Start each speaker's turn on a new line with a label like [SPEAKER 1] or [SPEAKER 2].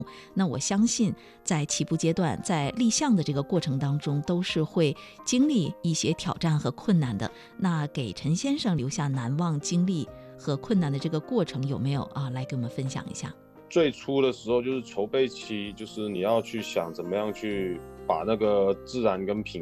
[SPEAKER 1] 那我相信在起步阶段，在立项的这个过程当中，都是会经历一些挑战和困难的。那给陈先生留下难忘经历和困难的这个过程有没有来给我们分享一下？
[SPEAKER 2] 最初的时候就是筹备期，就是你要去想怎么样去把那个自然跟品